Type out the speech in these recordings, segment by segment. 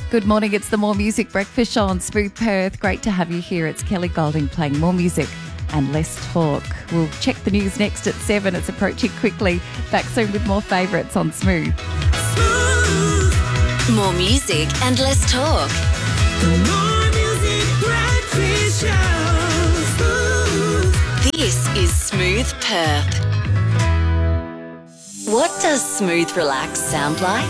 Good morning, it's the More Music Breakfast Show on Smooth Perth. Great to have you here. It's Kelly Golding playing more music and less talk. We'll check the news next at 7. It's approaching quickly. Back soon with more favourites on Smooth. More music and less talk. More Music Breakfast Show. Smooth. This is Smooth Perth. What does smooth relax sound like?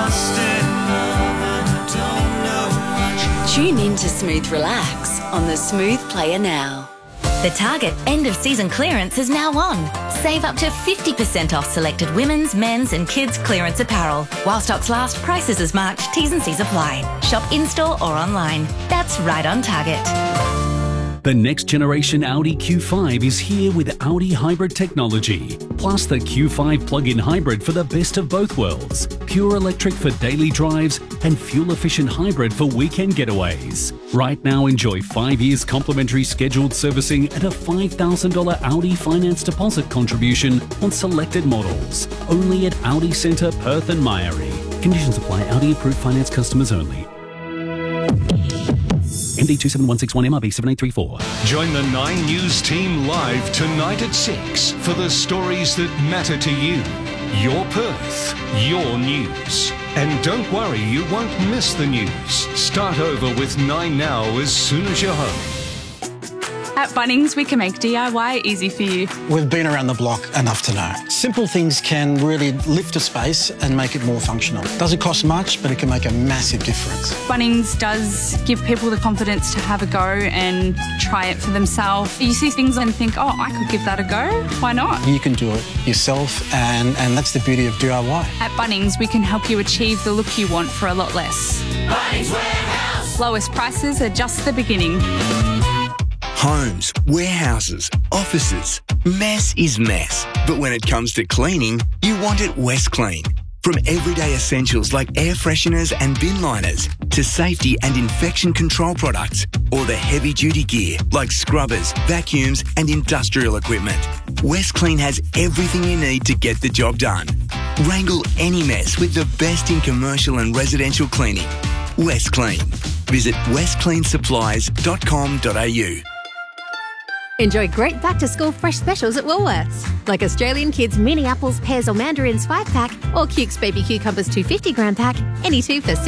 Tune in to Smooth Relax on the Smooth Player now. The Target end of season clearance is now on. Save up to 50% off selected women's, men's and kids clearance apparel. While stocks last, prices as marked, T's and C's apply. Shop in-store or online. That's right on Target. The next generation Audi Q5 is here with Audi hybrid technology, plus the Q5 plug-in hybrid for the best of both worlds. Pure electric for daily drives and fuel-efficient hybrid for weekend getaways. Right now, enjoy 5 years complimentary scheduled servicing and a $5,000 Audi finance deposit contribution on selected models. Only at Audi Centre, Perth and Myrie. Conditions apply. Audi approved finance customers only. MD 27161 MRB 7834. Join the 9 News team live tonight at 6 for the stories that matter to you. Your Perth, your news. And don't worry, you won't miss the news. Start over with 9 Now as soon as you're home. At Bunnings, we can make DIY easy for you. We've been around the block enough to know. Simple things can really lift a space and make it more functional. Doesn't cost much, but it can make a massive difference. Bunnings does give people the confidence to have a go and try it for themselves. You see things and think, oh, I could give that a go. Why not? You can do it yourself, and that's the beauty of DIY. At Bunnings, we can help you achieve the look you want for a lot less. Bunnings Warehouse. Lowest prices are just the beginning. Homes, warehouses, offices. Mess is mess. But when it comes to cleaning, you want it West Clean. From everyday essentials like air fresheners and bin liners to safety and infection control products, or the heavy-duty gear like scrubbers, vacuums and industrial equipment, West Clean has everything you need to get the job done. Wrangle any mess with the best in commercial and residential cleaning. West Clean. Visit westcleansupplies.com.au. Enjoy great back-to-school fresh specials at Woolworths, like Australian Kids Mini Apples, Pears or Mandarins 5-pack or Cukes Baby Cucumbers 250-gram pack, any two for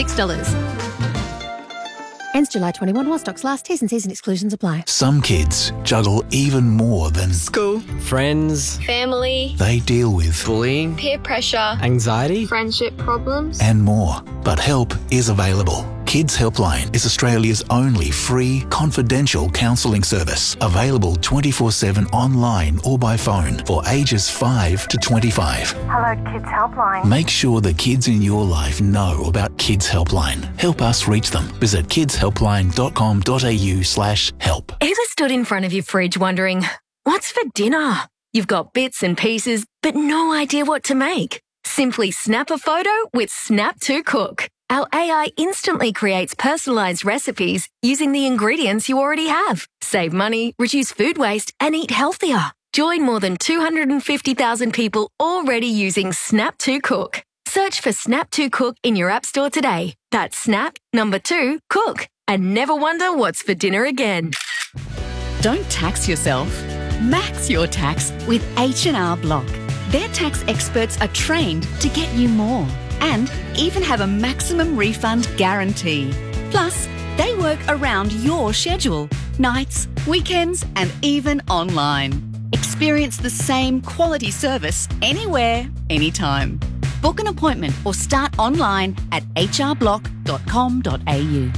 $6. Ends July 21 while stocks last. T's and C's and exclusions apply. Some kids juggle even more than school, friends, family. They deal with bullying, peer pressure, anxiety, friendship problems, and more. But help is available. Kids Helpline is Australia's only free, confidential counselling service, available 24/7 online or by phone for ages 5 to 25. Hello, Kids Helpline. Make sure the kids in your life know about Kids Helpline. Help us reach them. Visit kidshelpline.com.au/help. Ever stood in front of your fridge wondering, what's for dinner? You've got bits and pieces, but no idea what to make. Simply snap a photo with Snap to Cook. Our AI instantly creates personalised recipes using the ingredients you already have. Save money, reduce food waste, and eat healthier. Join more than 250,000 people already using Snap to Cook. Search for Snap to Cook in your app store today. That's Snap, number 2, Cook. And never wonder what's for dinner again. Don't tax yourself. Max your tax with H&R Block. Their tax experts are trained to get you more and even have a maximum refund guarantee. Plus, they work around your schedule, nights, weekends, and even online. Experience the same quality service anywhere, anytime. Book an appointment or start online at hrblock.com.au.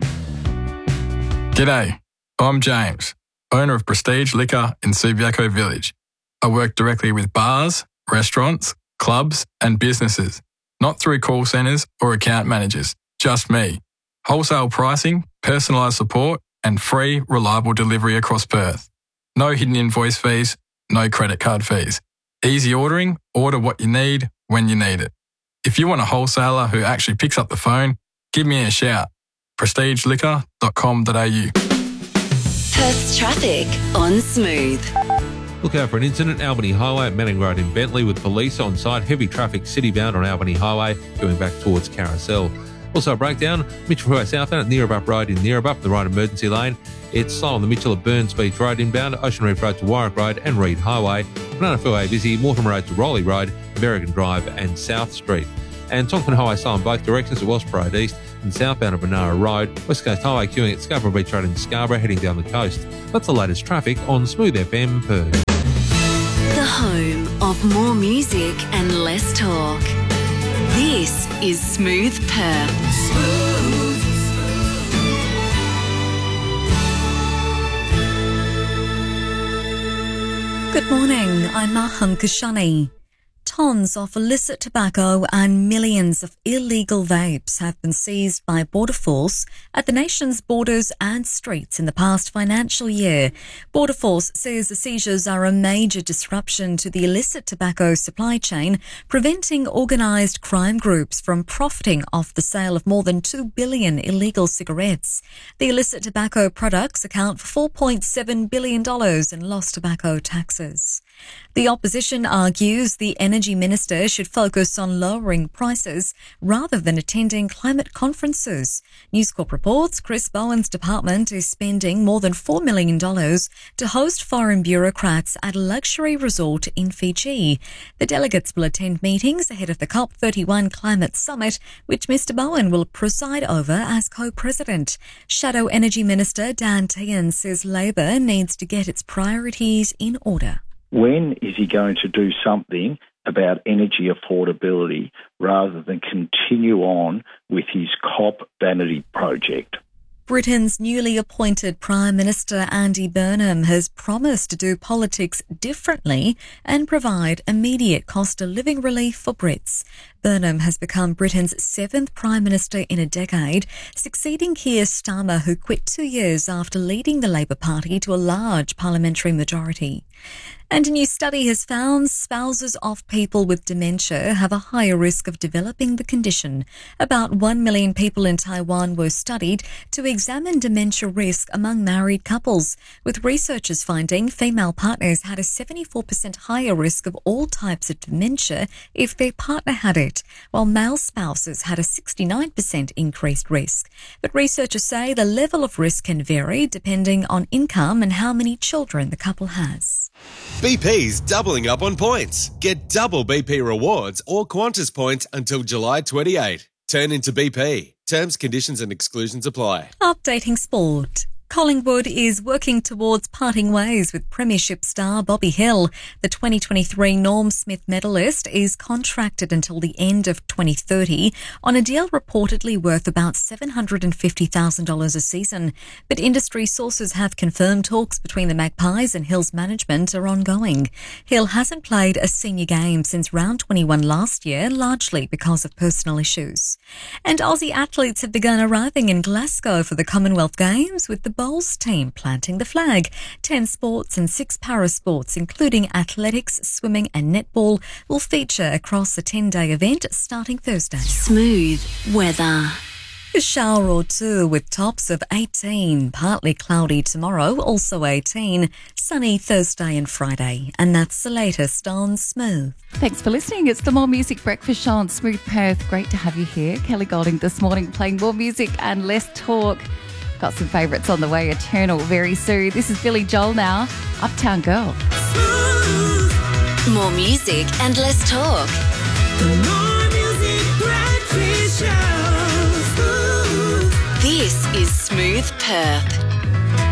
G'day, I'm James, owner of Prestige Liquor in Subiaco Village. I work directly with bars, restaurants, clubs and businesses, not through call centres or account managers, just me. Wholesale pricing, personalised support and free, reliable delivery across Perth. No hidden invoice fees, no credit card fees. Easy ordering, order what you need when you need it. If you want a wholesaler who actually picks up the phone, give me a shout. prestigeliquor.com.au. Perth's traffic on Smooth. Look out for an incident, Albany Highway at Manning Road in Bentley with police on site. Heavy traffic citybound on Albany Highway going back towards Carousel. Also a breakdown, Mitchell Freeway southbound at Neerabup Road in Neerabup, the right emergency lane. It's slow on the Mitchell at Burns Beach Road inbound, Ocean Reef Road to Warwick Road and Reed Highway. Banana Freeway busy, Mortimer Road to Rowley Road, Berrigan Drive and South Street. And Tonkin Highway slow in both directions at Welsh Road East and southbound of Banana Road. West Coast Highway queuing at Scarborough Beach Road in Scarborough heading down the coast. That's the latest traffic on Smooth FM Perth. The home of more music and less talk. This is Smooth Perth. Good morning, I'm Maham Kashani. Tons of illicit tobacco and millions of illegal vapes have been seized by Border Force at the nation's borders and streets in the past financial year. Border Force says the seizures are a major disruption to the illicit tobacco supply chain, preventing organised crime groups from profiting off the sale of more than 2 billion illegal cigarettes. The illicit tobacco products account for $4.7 billion in lost tobacco taxes. The opposition argues the Energy Minister should focus on lowering prices rather than attending climate conferences. News Corp reports Chris Bowen's department is spending more than $4 million to host foreign bureaucrats at a luxury resort in Fiji. The delegates will attend meetings ahead of the COP31 Climate Summit, which Mr Bowen will preside over as co-president. Shadow Energy Minister Dan Tehan says Labor needs to get its priorities in order. When is he going to do something about energy affordability rather than continue on with his COP vanity project? Britain's newly appointed Prime Minister Andy Burnham has promised to do politics differently and provide immediate cost of living relief for Brits. Burnham has become Britain's 7th Prime Minister in a decade, succeeding Keir Starmer, who quit 2 years after leading the Labour Party to a large parliamentary majority. And a new study has found spouses of people with dementia have a higher risk of developing the condition. About 1 million people in Taiwan were studied to examine dementia risk among married couples, with researchers finding female partners had a 74% higher risk of all types of dementia if their partner had it, while male spouses had a 69% increased risk. But researchers say the level of risk can vary depending on income and how many children the couple has. BP's doubling up on points. Get double BP rewards or Qantas points until July 28. Turn into BP. Terms, conditions and exclusions apply. Updating sport. Collingwood is working towards parting ways with Premiership star Bobby Hill. The 2023 Norm Smith medalist is contracted until the end of 2030 on a deal reportedly worth about $750,000 a season. But industry sources have confirmed talks between the Magpies and Hill's management are ongoing. Hill hasn't played a senior game since round 21 last year, largely because of personal issues. And Aussie athletes have begun arriving in Glasgow for the Commonwealth Games, with the Bowls team planting the flag. 10 sports and 6 parasports, including athletics, swimming and netball, will feature across the 10-day event starting Thursday. Smooth weather. A shower or two with tops of 18, partly cloudy tomorrow, also 18, sunny Thursday and Friday. And that's the latest on Smooth. Thanks for listening. It's the More Music Breakfast Show on Smooth Perth. Great to have you here. Kelly Golding this morning playing more music and less talk. Got some favourites on the way, Eternal very soon. This is Billy Joel now, Uptown Girl. More music and less talk. More music breakfast show. This is Smooth Perth.